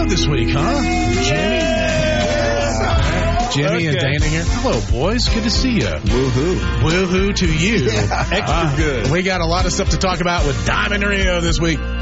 crowd this week, huh? Jimmy and Dana here. Hello, boys. Good to see you. Woohoo. Woohoo to you. Extra good. We got a lot of stuff to talk about with Diamond Rio this week.